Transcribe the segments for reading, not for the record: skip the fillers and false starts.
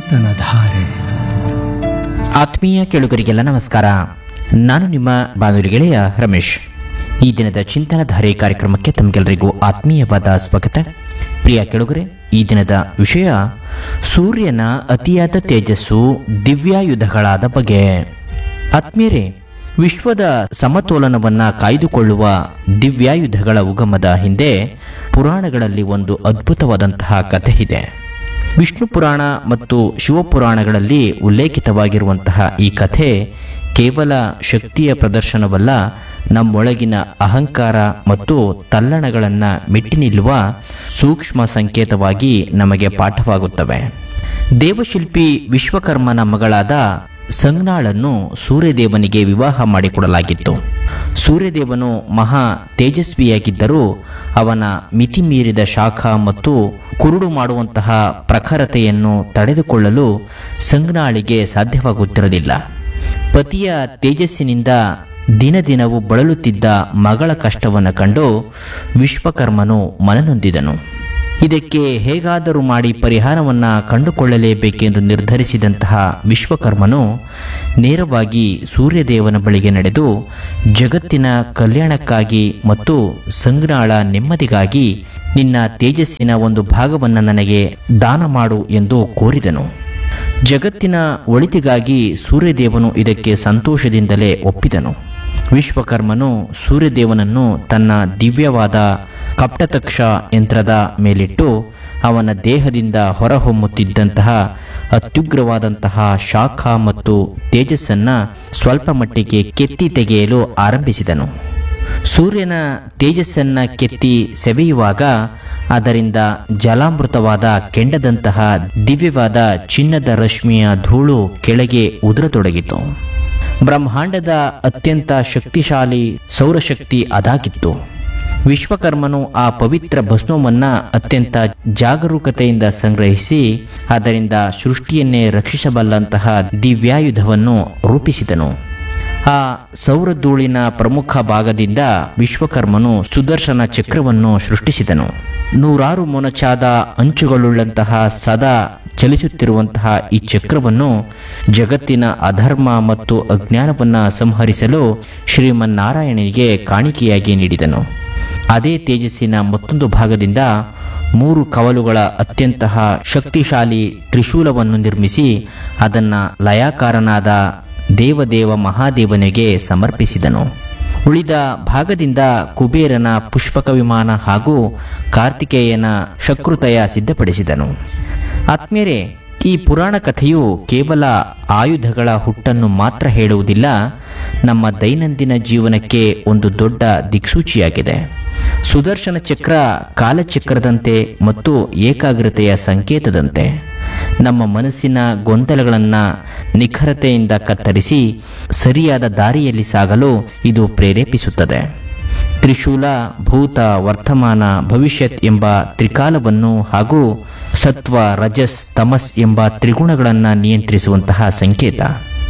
ಚಿಂತನಧಾರೆ. ಆತ್ಮೀಯ ಕೇಳುಗರಿಗೆಲ್ಲ ನಮಸ್ಕಾರ. ನಾನು ನಿಮ್ಮ ಬಾನುಲಿ ಗೆಳೆಯ ರಮೇಶ್. ಈ ದಿನದ ಚಿಂತನಧಾರೆ ಕಾರ್ಯಕ್ರಮಕ್ಕೆ ತಮಗೆಲ್ಲರಿಗೂ ಆತ್ಮೀಯವಾದ ಸ್ವಾಗತ. ಪ್ರಿಯ ಕೇಳುಗರೆ, ಈ ದಿನದ ವಿಷಯ ಸೂರ್ಯನ ಅತಿಯಾದ ತೇಜಸ್ಸು ದಿವ್ಯಾಯುಧಗಳಾದ ಬಗೆ. ಆತ್ಮೀಯರೇ, ವಿಶ್ವದ ಸಮತೋಲನವನ್ನ ಕಾಯ್ದುಕೊಳ್ಳುವ ದಿವ್ಯಾಯುಧಗಳ ಉಗಮದ ಹಿಂದೆ ಪುರಾಣಗಳಲ್ಲಿ ಒಂದು ಅದ್ಭುತವಾದಂತಹ ಕಥೆ ಇದೆ. ವಿಷ್ಣು ಪುರಾಣ ಮತ್ತು ಶಿವಪುರಾಣಗಳಲ್ಲಿ ಉಲ್ಲೇಖಿತವಾಗಿರುವಂತಹ ಈ ಕಥೆ ಕೇವಲ ಶಕ್ತಿಯ ಪ್ರದರ್ಶನವಲ್ಲ, ನಮ್ಮೊಳಗಿನ ಅಹಂಕಾರ ಮತ್ತು ತಲ್ಲಣಗಳನ್ನು ಮೆಟ್ಟಿ ನಿಲ್ಲುವ ಸೂಕ್ಷ್ಮ ಸಂಕೇತವಾಗಿ ನಮಗೆ ಪಾಠವಾಗುತ್ತವೆ. ದೇವಶಿಲ್ಪಿ ವಿಶ್ವಕರ್ಮನ ಮಗಳಾದ ಸಂಜ್ಞಾಳನ್ನು ಸೂರ್ಯದೇವನಿಗೆ ವಿವಾಹ ಮಾಡಿಕೊಡಲಾಗಿತ್ತು. ಸೂರ್ಯದೇವನು ಮಹಾ ತೇಜಸ್ವಿಯಾಗಿದ್ದರೂ ಅವನ ಮಿತಿಮೀರಿದ ಶಾಖ ಮತ್ತು ಕುರುಡು ಮಾಡುವಂತಹ ಪ್ರಖರತೆಯನ್ನು ತಡೆದುಕೊಳ್ಳಲು ಸಂಜ್ಞಾಳಿಗೆ ಸಾಧ್ಯವಾಗುತ್ತಿರಲಿಲ್ಲ. ಪತಿಯ ತೇಜಸ್ಸಿನಿಂದ ದಿನದಿನವೂ ಬಳಲುತ್ತಿದ್ದ ಮಗಳ ಕಷ್ಟವನ್ನು ಕಂಡು ವಿಶ್ವಕರ್ಮನು ಮನನೊಂದಿದನು. ಇದಕ್ಕೆ ಹೇಗಾದರೂ ಮಾಡಿ ಪರಿಹಾರವನ್ನು ಕಂಡುಕೊಳ್ಳಲೇಬೇಕೆಂದು ನಿರ್ಧರಿಸಿದಂತಹ ವಿಶ್ವಕರ್ಮನು ನೇರವಾಗಿ ಸೂರ್ಯದೇವನ ಬಳಿಗೆ ನಡೆದು ಜಗತ್ತಿನ ಕಲ್ಯಾಣಕ್ಕಾಗಿ ಮತ್ತು ಸಂಜ್ಞಾಳ ನೆಮ್ಮದಿಗಾಗಿ ನಿನ್ನ ತೇಜಸ್ಸಿನ ಒಂದು ಭಾಗವನ್ನು ನನಗೆ ದಾನ ಮಾಡು ಎಂದು ಕೋರಿದನು. ಜಗತ್ತಿನ ಒಳಿತಿಗಾಗಿ ಸೂರ್ಯದೇವನು ಇದಕ್ಕೆ ಸಂತೋಷದಿಂದಲೇ ಒಪ್ಪಿದನು. ವಿಶ್ವಕರ್ಮನು ಸೂರ್ಯದೇವನನ್ನು ತನ್ನ ದಿವ್ಯವಾದ ಕಪ್ಟತಕ್ಷ ಯಂತ್ರದ ಮೇಲಿಟ್ಟು ಅವನ ದೇಹದಿಂದ ಹೊರಹೊಮ್ಮುತ್ತಿದ್ದಂತಹ ಅತ್ಯುಗ್ರವಾದಂತಹ ಶಾಖ ಮತ್ತು ತೇಜಸ್ಸನ್ನು ಸ್ವಲ್ಪ ಮಟ್ಟಿಗೆ ಕೆತ್ತಿ ತೆಗೆಯಲು ಆರಂಭಿಸಿದನು. ಸೂರ್ಯನ ತೇಜಸ್ಸನ್ನು ಕೆತ್ತಿ ಸೆವೆಯುವಾಗ ಅದರಿಂದ ಜಲಾಮೃತವಾದ ಕೆಂಡದಂತಹ ದಿವ್ಯವಾದ ಚಿನ್ನದ ರಶ್ಮಿಯ ಧೂಳು ಕೆಳಗೆ ಉದುರತೊಡಗಿತು. ಬ್ರಹ್ಮಾಂಡದ ಅತ್ಯಂತ ಶಕ್ತಿಶಾಲಿ ಸೌರಶಕ್ತಿ ಅದಾಗಿತ್ತು. ವಿಶ್ವಕರ್ಮನು ಆ ಪವಿತ್ರ ಭಸ್ಮವನ್ನು ಅತ್ಯಂತ ಜಾಗರೂಕತೆಯಿಂದ ಸಂಗ್ರಹಿಸಿ ಅದರಿಂದ ಸೃಷ್ಟಿಯನ್ನೇ ರಕ್ಷಿಸಬಲ್ಲಂತಹ ದಿವ್ಯಾಯುಧವನ್ನು ರೂಪಿಸಿದನು. ಆ ಸೌರಧೂಳಿನ ಪ್ರಮುಖ ಭಾಗದಿಂದ ವಿಶ್ವಕರ್ಮನು ಸುದರ್ಶನ ಚಕ್ರವನ್ನು ಸೃಷ್ಟಿಸಿದನು. ನೂರಾರು ಮೊನಚಾದ ಅಂಚುಗಳುಳ್ಳಂತಹ ಸದಾ ಚಲಿಸುತ್ತಿರುವಂತಹ ಈ ಚಕ್ರವನ್ನು ಜಗತ್ತಿನ ಅಧರ್ಮ ಮತ್ತು ಅಜ್ಞಾನವನ್ನು ಸಂಹರಿಸಲು ಶ್ರೀಮನ್ನಾರಾಯಣನಿಗೆ ಕಾಣಿಕೆಯಾಗಿ ನೀಡಿದನು. ಅದೇ ತೇಜಸ್ಸಿನ ಮತ್ತೊಂದು ಭಾಗದಿಂದ 3 ಕವಲುಗಳ ಅತ್ಯಂತ ಶಕ್ತಿಶಾಲಿ ತ್ರಿಶೂಲವನ್ನು ನಿರ್ಮಿಸಿ ಅದನ್ನು ಲಯಾಕಾರನಾದ ದೇವದೇವ ಮಹಾದೇವನಿಗೆ ಸಮರ್ಪಿಸಿದನು. ಉಳಿದ ಭಾಗದಿಂದ ಕುಬೇರನ ಪುಷ್ಪಕ ವಿಮಾನ ಹಾಗೂ ಕಾರ್ತಿಕೇಯನ ಶಕೃತಯ ಸಿದ್ಧಪಡಿಸಿದನು. ಆತ್ಮೀಯರೇ, ಈ ಪುರಾಣ ಕಥೆಯು ಕೇವಲ ಆಯುಧಗಳ ಹುಟ್ಟನ್ನು ಮಾತ್ರ ಹೇಳುವುದಿಲ್ಲ, ನಮ್ಮ ದೈನಂದಿನ ಜೀವನಕ್ಕೆ ಒಂದು ದೊಡ್ಡ ದಿಕ್ಸೂಚಿಯಾಗಿದೆ. ಸುದರ್ಶನ ಚಕ್ರ ಕಾಲಚಕ್ರದಂತೆ ಮತ್ತು ಏಕಾಗ್ರತೆಯ ಸಂಕೇತದಂತೆ ನಮ್ಮ ಮನಸ್ಸಿನ ಗೊಂದಲಗಳನ್ನು ನಿಖರತೆಯಿಂದ ಕತ್ತರಿಸಿ ಸರಿಯಾದ ದಾರಿಯಲ್ಲಿ ಸಾಗಲು ಇದು ಪ್ರೇರೇಪಿಸುತ್ತದೆ. ತ್ರಿಶೂಲ ಭೂತ ವರ್ತಮಾನ ಭವಿಷ್ಯತ್ ಎಂಬ ತ್ರಿಕಾಲವನ್ನು ಹಾಗೂ ಸತ್ವ ರಜಸ್ ತಮಸ್ ಎಂಬ ತ್ರಿಗುಣಗಳನ್ನು ನಿಯಂತ್ರಿಸುವಂತಹ ಸಂಕೇತ.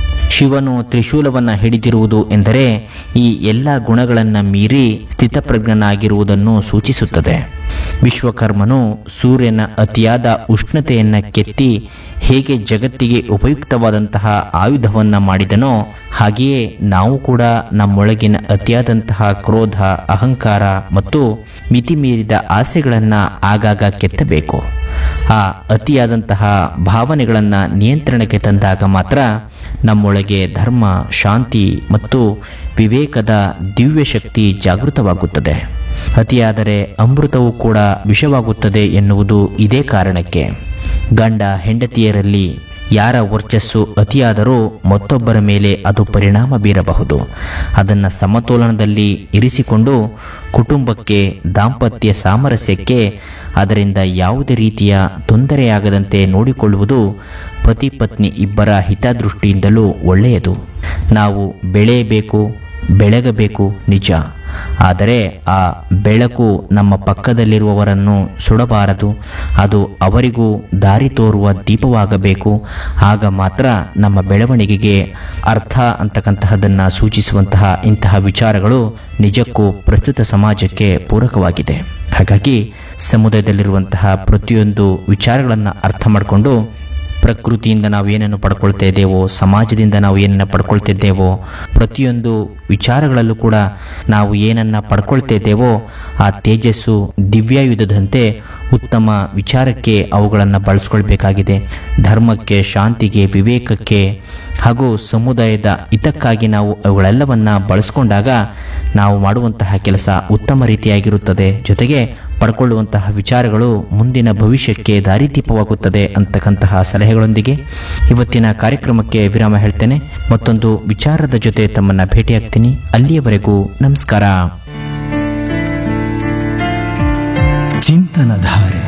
ಶಿವನು ತ್ರಿಶೂಲವನ್ನು ಹಿಡಿದಿರುವುದು ಎಂದರೆ ಈ ಎಲ್ಲ ಗುಣಗಳನ್ನು ಮೀರಿ ಸ್ಥಿತಪ್ರಜ್ಞನಾಗಿರುವುದನ್ನು ಸೂಚಿಸುತ್ತದೆ. ವಿಶ್ವಕರ್ಮನು ಸೂರ್ಯನ ಅತಿಯಾದ ಉಷ್ಣತೆಯನ್ನು ಕೆತ್ತಿ ಹೇಗೆ ಜಗತ್ತಿಗೆ ಉಪಯುಕ್ತವಾದಂತಹ ಆಯುಧವನ್ನು ಮಾಡಿದನೋ ಹಾಗೆಯೇ ನಾವು ಕೂಡ ನಮ್ಮೊಳಗಿನ ಅತಿಯಾದಂತಹ ಕ್ರೋಧ, ಅಹಂಕಾರ ಮತ್ತು ಮಿತಿಮೀರಿದ ಆಸೆಗಳನ್ನು ಆಗಾಗ ಕೆತ್ತಬೇಕು. ಆ ಅತಿಯಾದಂತಹ ಭಾವನೆಗಳನ್ನು ನಿಯಂತ್ರಣಕ್ಕೆ ತಂದಾಗ ಮಾತ್ರ ನಮ್ಮೊಳಗೆ ಧರ್ಮ, ಶಾಂತಿ ಮತ್ತು ವಿವೇಕದ ದಿವ್ಯ ಶಕ್ತಿ ಜಾಗೃತವಾಗುತ್ತದೆ. ಅತಿಯಾದರೆ ಅಮೃತವೂ ಕೂಡ ವಿಷವಾಗುತ್ತದೆ ಎನ್ನುವುದು ಇದೇ ಕಾರಣಕ್ಕೆ. ಗಂಡ ಹೆಂಡತಿಯರಲ್ಲಿ ಯಾರ ವರ್ಚಸ್ಸು ಅತಿಯಾದರೂ ಮತ್ತೊಬ್ಬರ ಮೇಲೆ ಅದು ಪರಿಣಾಮ ಬೀರಬಹುದು. ಅದನ್ನು ಸಮತೋಲನದಲ್ಲಿ ಇರಿಸಿಕೊಂಡು ಕುಟುಂಬಕ್ಕೆ, ದಾಂಪತ್ಯ ಸಾಮರಸ್ಯಕ್ಕೆ ಅದರಿಂದ ಯಾವುದೇ ರೀತಿಯ ತೊಂದರೆಯಾಗದಂತೆ ನೋಡಿಕೊಳ್ಳುವುದು ಪತಿ ಪತ್ನಿ ಇಬ್ಬರ ಹಿತದೃಷ್ಟಿಯಿಂದಲೂ ಒಳ್ಳೆಯದು. ನಾವು ಬೆಳೆಯಬೇಕು, ಬೆಳಗಬೇಕು ನಿಜ, ಆದರೆ ಆ ಬೆಳಕು ನಮ್ಮ ಪಕ್ಕದಲ್ಲಿರುವವರನ್ನು ಸುಡಬಾರದು. ಅದು ಅವರಿಗೂ ದಾರಿ ತೋರುವ ದೀಪವಾಗಬೇಕು. ಆಗ ಮಾತ್ರ ನಮ್ಮ ಬೆಳವಣಿಗೆಗೆ ಅರ್ಥ ಅಂತಕ್ಕಂತಹದನ್ನು ಸೂಚಿಸುವಂತಹ ಇಂತಹ ವಿಚಾರಗಳು ನಿಜಕ್ಕೂ ಪ್ರಸ್ತುತ ಸಮಾಜಕ್ಕೆ ಪೂರಕವಾಗಿದೆ. ಹಾಗಾಗಿ ಸಮುದಾಯದಲ್ಲಿರುವಂತಹ ಪ್ರತಿಯೊಂದು ವಿಚಾರಗಳನ್ನು ಅರ್ಥ ಮಾಡಿಕೊಂಡು ಪ್ರಕೃತಿಯಿಂದ ನಾವು ಏನನ್ನು ಪಡ್ಕೊಳ್ತಾ ಇದ್ದೇವೋ, ಸಮಾಜದಿಂದ ನಾವು ಏನನ್ನು ಪಡ್ಕೊಳ್ತಿದ್ದೇವೋ, ಪ್ರತಿಯೊಂದು ವಿಚಾರಗಳಲ್ಲೂ ಕೂಡ ನಾವು ಏನನ್ನು ಪಡ್ಕೊಳ್ತಾ ಇದ್ದೇವೋ ಆ ತೇಜಸ್ಸು ದಿವ್ಯಾಯುಧದಂತೆ ಉತ್ತಮ ವಿಚಾರಕ್ಕೆ ಅವುಗಳನ್ನು ಬಳಸ್ಕೊಳ್ಬೇಕಾಗಿದೆ. ಧರ್ಮಕ್ಕೆ, ಶಾಂತಿಗೆ, ವಿವೇಕಕ್ಕೆ ಹಾಗೂ ಸಮುದಾಯದ ಹಿತಕ್ಕಾಗಿ ನಾವು ಅವುಗಳೆಲ್ಲವನ್ನು ಬಳಸ್ಕೊಂಡಾಗ ನಾವು ಮಾಡುವಂತಹ ಕೆಲಸ ಉತ್ತಮ ರೀತಿಯಾಗಿರುತ್ತದೆ. ಜೊತೆಗೆ ಪಡ್ಕೊಳ್ಳುವಂತಹ ವಿಚಾರಗಳು ಮುಂದಿನ ಭವಿಷ್ಯಕ್ಕೆ ದಾರಿದೀಪವಾಗುತ್ತದೆ ಅಂತಕ್ಕಂತಹ ಸಲಹೆಗಳೊಂದಿಗೆ ಇವತ್ತಿನ ಕಾರ್ಯಕ್ರಮಕ್ಕೆ ವಿರಾಮ ಹೇಳ್ತೇನೆ. ಮತ್ತೊಂದು ವಿಚಾರದ ಜೊತೆ ತಮ್ಮನ್ನು ಭೇಟಿಯಾಗ್ತೀನಿ. ಅಲ್ಲಿಯವರೆಗೂ ನಮಸ್ಕಾರ. ಚಿಂತನಧಾರೆ